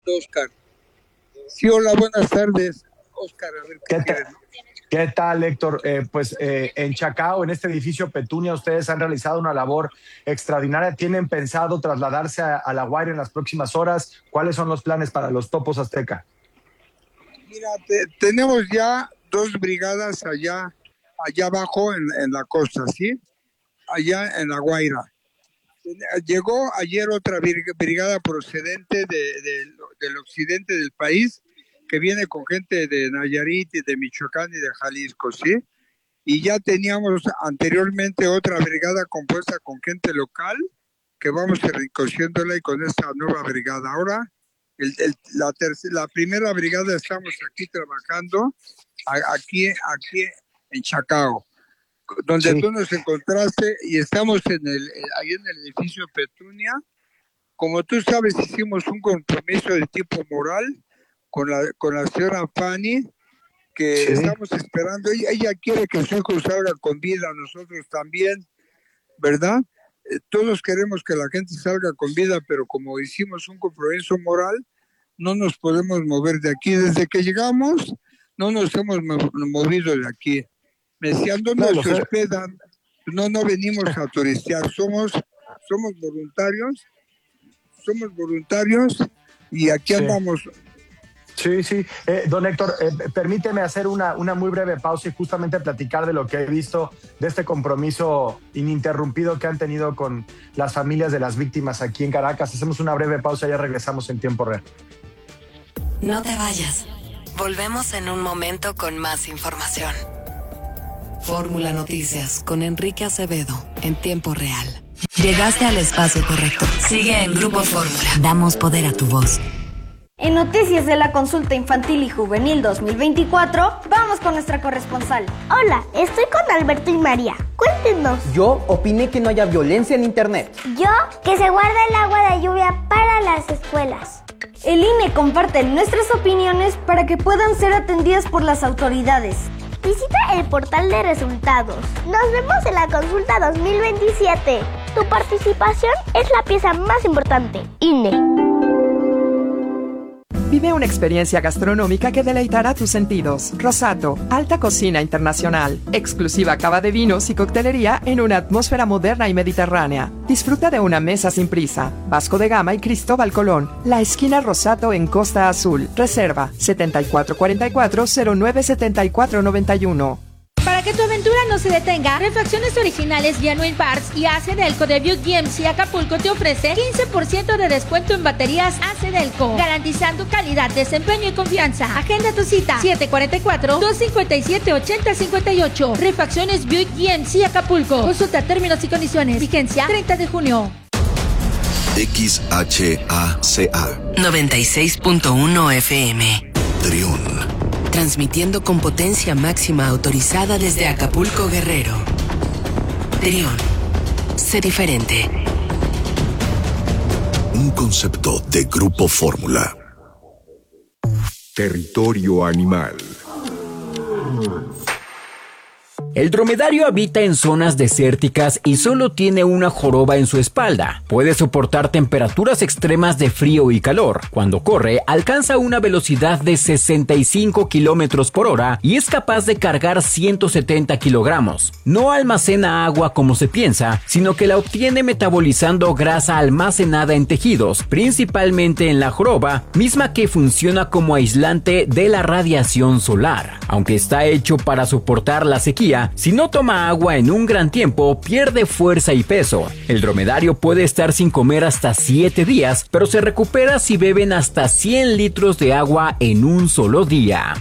Oscar. Sí, hola, buenas tardes. Oscar, a ver qué quieres. ¿Qué tal, Héctor? En Chacao, en este edificio Petunia, ustedes han realizado una labor extraordinaria. ¿Tienen pensado trasladarse a La Guaira en las próximas horas? ¿Cuáles son los planes para los Topos Azteca? Mira, tenemos ya 2 brigadas allá abajo en la costa, ¿sí? Allá en La Guaira. Llegó ayer otra brigada procedente del occidente del país, que viene con gente de Nayarit y de Michoacán y de Jalisco, ¿sí? Y ya teníamos anteriormente otra brigada compuesta con gente local, que vamos enriqueciéndola y con esta nueva brigada. Ahora, la primera brigada estamos aquí trabajando, aquí en Chacao, donde tú nos encontraste, y estamos ahí en el edificio Petunia. Como tú sabes, hicimos un compromiso de tipo moral con la señora Fanny, que estamos esperando. Ella quiere que su hijo salga con vida, nosotros también, ¿verdad? Todos queremos que la gente salga con vida, pero como hicimos un compromiso moral, no nos podemos mover de aquí. Desde que llegamos, no nos hemos movido de aquí. Me decían, ¿dónde se hospedan? No venimos a turistear, somos voluntarios y aquí andamos. Sí. Don Héctor, permíteme hacer una muy breve pausa y justamente platicar de lo que he visto de este compromiso ininterrumpido que han tenido con las familias de las víctimas aquí en Caracas. Hacemos una breve pausa y ya regresamos en tiempo real. No te vayas. Volvemos en un momento con más información. Fórmula Noticias con Enrique Acevedo en tiempo real. Llegaste al espacio correcto. Sigue en Grupo Fórmula. Damos poder a tu voz. En Noticias de la Consulta Infantil y Juvenil 2024, vamos con nuestra corresponsal. Hola, estoy con Alberto y María. Cuéntenos. Yo opiné que no haya violencia en internet. Yo, que se guarde el agua de lluvia para las escuelas. El INE comparte nuestras opiniones para que puedan ser atendidas por las autoridades. Visita el portal de resultados. Nos vemos en la consulta 2027. Tu participación es la pieza más importante. INE. Vive una experiencia gastronómica que deleitará tus sentidos. Rosato, alta cocina internacional, exclusiva cava de vinos y coctelería en una atmósfera moderna y mediterránea. Disfruta de una mesa sin prisa. Vasco de Gama y Cristóbal Colón. La esquina Rosato en Costa Azul. Reserva 7444-097491. Para que tu aventura no se detenga, Refacciones Originales Genuine Parts y Acedelco de Buick GMC Acapulco te ofrece 15% de descuento en baterías Acedelco, garantizando calidad, desempeño y confianza. Agenda tu cita 744-257-8058. Refacciones Buick GMC Acapulco. Consulta términos y condiciones. Vigencia 30 de junio. XHACA 96.1 FM. Trión. Transmitiendo con potencia máxima autorizada desde Acapulco, Guerrero. Trión. Sé diferente. Un concepto de Grupo Fórmula. Territorio animal. El dromedario habita en zonas desérticas y solo tiene una joroba en su espalda. Puede soportar temperaturas extremas de frío y calor. Cuando corre, alcanza una velocidad de 65 kilómetros por hora y es capaz de cargar 170 kilogramos. No almacena agua como se piensa, sino que la obtiene metabolizando grasa almacenada en tejidos, principalmente en la joroba, misma que funciona como aislante de la radiación solar. Aunque está hecho para soportar la sequía, si no toma agua en un gran tiempo, pierde fuerza y peso. El dromedario puede estar sin comer hasta 7 días, pero se recupera si beben hasta 100 litros de agua en un solo día.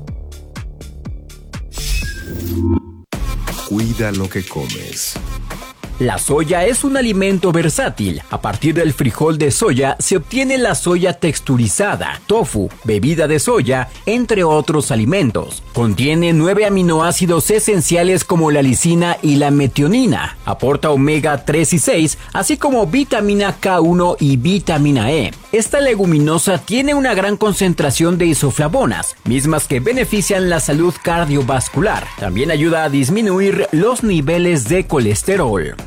Cuida lo que comes. La soya es un alimento versátil. A partir del frijol de soya se obtiene la soya texturizada, tofu, bebida de soya, entre otros alimentos. Contiene 9 aminoácidos esenciales como la lisina y la metionina. Aporta omega 3 y 6, así como vitamina K1 y vitamina E. Esta leguminosa tiene una gran concentración de isoflavonas, mismas que benefician la salud cardiovascular. También ayuda a disminuir los niveles de colesterol.